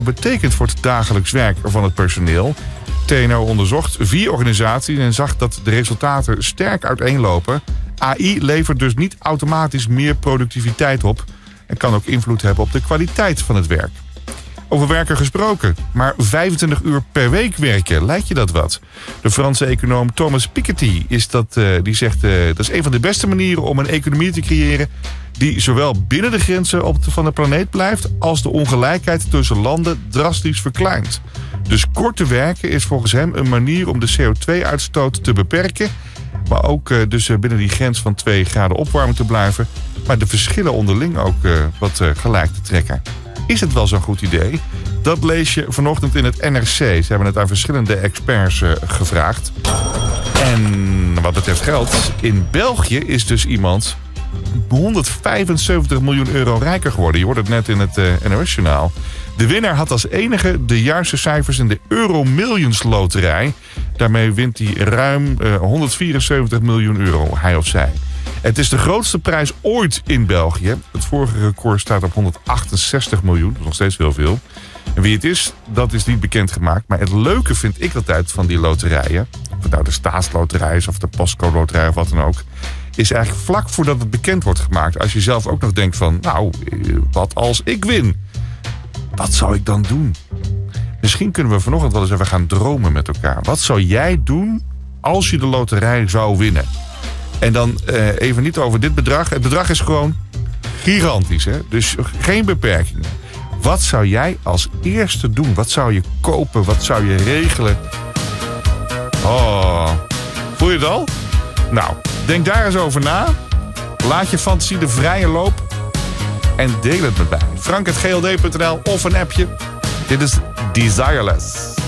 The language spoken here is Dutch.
betekent voor het dagelijks werk van het personeel. TNO onderzocht 4 organisaties en zag dat de resultaten sterk uiteenlopen. AI levert dus niet automatisch meer productiviteit op en kan ook invloed hebben op de kwaliteit van het werk. Over werken gesproken, maar 25 uur per week werken, lijkt je dat wat? De Franse econoom Thomas Piketty die zegt dat is een van de beste manieren om een economie te creëren die zowel binnen de grenzen van de planeet blijft als de ongelijkheid tussen landen drastisch verkleint. Dus korte werken is volgens hem een manier om de CO2-uitstoot te beperken, maar ook dus binnen die grens van 2 graden opwarming te blijven, maar de verschillen onderling ook wat gelijk te trekken. Is het wel zo'n goed idee? Dat lees je vanochtend in het NRC. Ze hebben het aan verschillende experts gevraagd. En wat betreft geld, in België is dus iemand 175 miljoen euro rijker geworden. Je hoort het net in het NOS-journaal. De winnaar had als enige de juiste cijfers in de Euro-Millions loterij. Daarmee wint hij ruim 174 miljoen euro, hij of zij. Het is de grootste prijs ooit in België. Het vorige record staat op 168 miljoen. Dat is nog steeds heel veel. En wie het is, dat is niet bekendgemaakt. Maar het leuke vind ik altijd van die loterijen, of het nou de staatsloterij is of de postcode-loterij of wat dan ook, is eigenlijk vlak voordat het bekend wordt gemaakt. Als je zelf ook nog denkt van, nou, wat als ik win? Wat zou ik dan doen? Misschien kunnen we vanochtend wel eens even gaan dromen met elkaar. Wat zou jij doen als je de loterij zou winnen? En dan even niet over dit bedrag. Het bedrag is gewoon gigantisch, hè? Dus geen beperkingen. Wat zou jij als eerste doen? Wat zou je kopen? Wat zou je regelen? Oh, voel je het al? Nou, denk daar eens over na. Laat je fantasie de vrije loop. En deel het met mij. Frank@gld.nl of een appje. Dit is Desireless.